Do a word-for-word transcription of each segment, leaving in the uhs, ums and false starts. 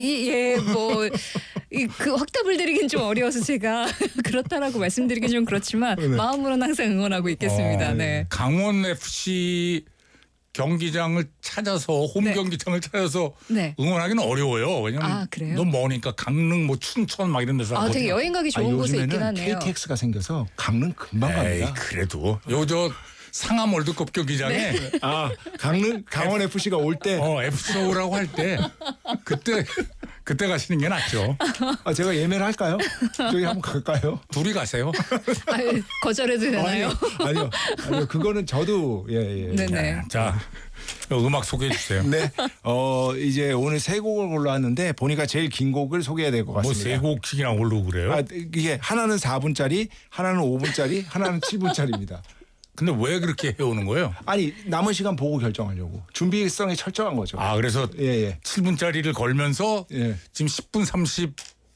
예, 뭐 그 확답을 드리긴 좀 어려워서 제가 그렇다라고 말씀드리긴 좀 그렇지만 네. 마음으로는 항상 응원하고 있겠습니다. 어, 네. 강원 에프씨 경기장을 찾아서 홈 네. 경기장을 찾아서 네. 응원하기는 어려워요. 왜냐면 아, 그래요? 너무 머니까 강릉 뭐 춘천 막 이런 데서 아, 되게 여행 가기 좋은 아, 곳에 있긴 하네요. 케이티엑스가 생겨서 강릉 금방 갑니다. 에이, 그래도 요 저 상암 월드컵 경기장에 네. 아 강릉 강원 에프씨가 올 때 어 에프씨 서울하고 할 때 그때 그때 가시는 게 낫죠. 아 제가 예매를 할까요? 저희 한번 갈까요? 둘이 가세요. 아유, 거절해도 되나요? 아니요, 아니요, 아니요. 그거는 저도 예, 예. 네네. 자 음악 소개해 주세요. 네, 어 이제 오늘 세 곡을 골라왔는데 보니까 제일 긴 곡을 소개해야 될 것 같습니다. 뭐 세 곡씩이나 고르고 그래요? 아 이게 하나는 사 분짜리, 하나는 오 분짜리, 하나는 칠 분짜리입니다. 근데 왜 그렇게 해오는 거예요? 아니 남은 시간 보고 결정하려고. 준비성이 철저한 거죠. 아 그래서 예, 예. 칠 분짜리를 걸면서 예. 지금 십 분 삼십육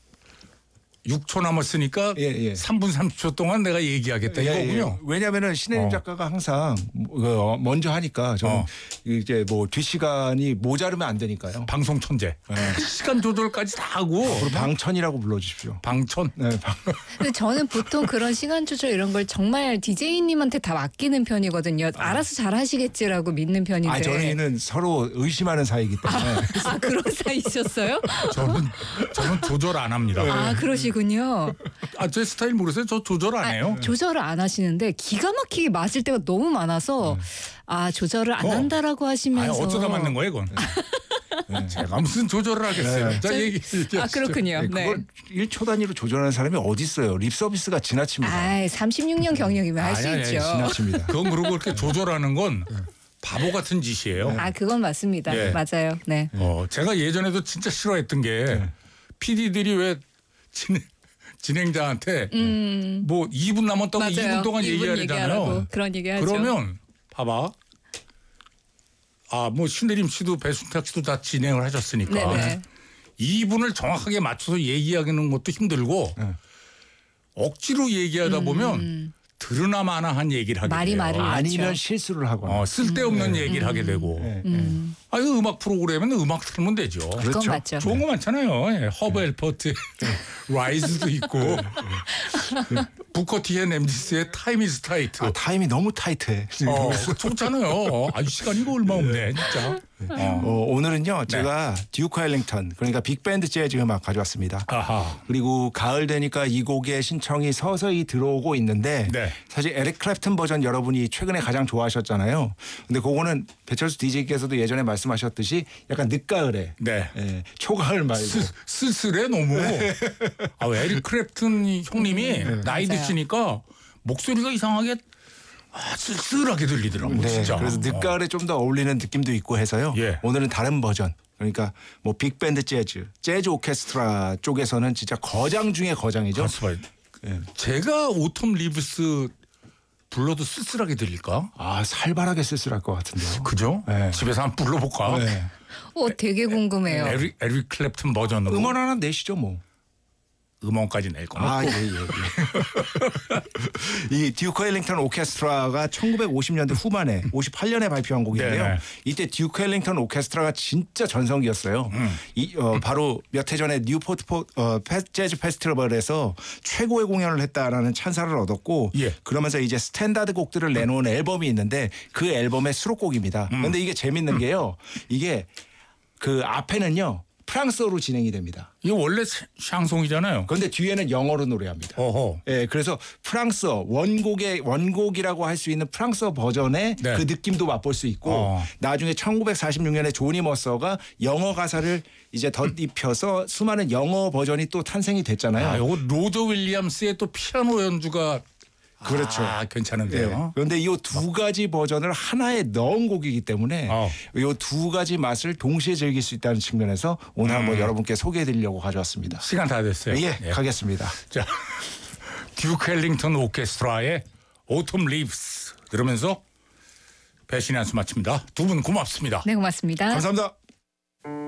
초 남았으니까 예, 예. 삼 분 삼십 초 동안 내가 얘기하겠다 예, 이거군요. 예. 왜냐하면 신혜림 어. 작가가 항상 먼저 하니까 저는 어. 이제 뭐 뒷시간이 모자르면 안 되니까요. 방송 천재. 네. 시간 조절까지 다 하고. 앞으로 방천이라고 불러주십시오. 방천. 네, 방. 근데 저는 보통 그런 시간 조절 이런 걸 정말 디제이님한테 다 맡기는 편이거든요. 아. 알아서 잘 하시겠지라고 믿는 편인데. 아 저희는 서로 의심하는 사이이기 때문에. 아, 아 그런 사이셨어요? 저는 저는 조절 안 합니다. 아 그러시군요. 아 제 스타일 모르세요? 저 조절 안 해요. 아, 조절을 안 하시는데 기가 막히게 맞을 때가 너무 많아서 아 조절을 안 어. 한다라고 하시면서. 아니, 어쩌다 맞는 거예요, 그건. 네. 제가 무슨 조절을 하겠어요. 네. 자 저, 얘기. 아 그렇군요. 네, 그걸 네. 일 초 단위로 조절하는 사람이 어디 있어요? 립 서비스가 지나칩니다. 아, 삼십육 년 경력이면 할 수 아니, 아니, 있죠. 지나칩니다. 그건 그러고 그렇게 조절하는 건 바보 같은 짓이에요. 아 그건 맞습니다. 네. 맞아요. 네. 어, 제가 예전에도 진짜 싫어했던 게 피디들이 왜 진행, 진행자한테 음. 뭐 이 분 남았다고 맞아요. 이 분 동안 이 분 얘기하잖아요. 얘기하라고. 그런 얘기하죠. 그러면 봐봐. 아, 뭐 신혜림 씨도 배순탁 씨도 다 진행을 하셨으니까 네네. 이 분을 정확하게 맞춰서 얘기하는 것도 힘들고 네. 억지로 얘기하다 음. 보면 들으나 마나 한 얘기를 하게 말이 돼요. 말을 아니면 맞죠. 실수를 하거나. 어, 쓸데없는 음. 얘기를 음. 하게 되고. 네. 음. 아, 이거 음악 프로그램은 음악 틀면 되죠. 그건 그렇죠. 맞죠. 좋은 거 많잖아요. 예, 허브 엘퍼트 라이즈도 있고 부커티의 엠지스의 타임 이즈 타이트. 아, 타임이 너무 타이트해. 어, 좋잖아요. 아주 시간이 이거 얼마 없네 진짜. 어. 어, 오늘은요 네. 제가 듀크 헬링턴 그러니까 빅밴드 재즈 음악 가져왔습니다. 아하. 그리고 가을 되니까 이 곡의 신청이 서서히 들어오고 있는데 네. 사실 에릭 클랩튼 버전 여러분이 최근에 가장 좋아하셨잖아요. 근데 그거는 배철수 디제이께서도 예전에 말씀하셨듯이 약간 늦가을에 네. 예, 초가을 말고 쓸, 쓸쓸해 너무. 아, 에릭 크랩튼 형님이 나이 맞아요. 드시니까 목소리가 이상하게 아, 쓸쓸하게 들리더라고 네, 진짜. 그래서 늦가을에 좀 더 어울리는 느낌도 있고 해서요. 예. 오늘은 다른 버전. 그러니까 뭐 빅밴드 재즈, 재즈 오케스트라 쪽에서는 진짜 거장 중에 거장이죠. 가수 봐요. 예. 제가 오텀 리브스 불러도 쓸쓸하게 들릴까? 아 살벌하게 쓸쓸할 것 같은데요. 그죠? 네. 집에서 한번 불러볼까? 네. 어 되게 궁금해요. 에릭, 에릭 클랩튼 버전으로 음원 하나 내시죠 뭐. 음원까지 낼 거면 아, 예, 예, 예. 이 듀크 헬링턴 오케스트라가 천구백오십 년대 후반에 오십팔 년에 발표한 곡인데요. 네네. 이때 듀크 헬링턴 오케스트라가 진짜 전성기였어요. 음. 이, 어, 바로 몇 해 전에 뉴포트 포, 어, 페, 재즈 페스티벌에서 최고의 공연을 했다라는 찬사를 얻었고 예. 그러면서 이제 스탠다드 곡들을 내놓은 앨범이 있는데 그 앨범의 수록곡입니다. 그런데 이게 재밌는 게요. 이게 그 앞에는요. 프랑스어로 진행이 됩니다. 이거 원래 샹송이잖아요. 그런데 뒤에는 영어로 노래합니다. 어허. 예, 그래서 프랑스어 원곡의 원곡이라고 할 수 있는 프랑스어 버전의 네. 그 느낌도 맛볼 수 있고 어. 나중에 천구백사십육 년에 조니 머서가 영어 가사를 이제 덧입혀서 수많은 영어 버전이 또 탄생이 됐잖아요. 아, 요거 로저 윌리엄스의 또 피아노 연주가 그렇죠. 아, 괜찮은데요. 예. 그런데 이 두 가지 버전을 하나에 넣은 곡이기 때문에 어. 이 두 가지 맛을 동시에 즐길 수 있다는 측면에서 오늘 음. 한번 여러분께 소개해드리려고 가져왔습니다. 시간 다 됐어요. 예, 예. 가겠습니다. 자, 듀크 헬링턴 오케스트라의 오톰 리브스 들으면서 배신의 한수 마칩니다. 두 분 고맙습니다. 네 고맙습니다. 감사합니다.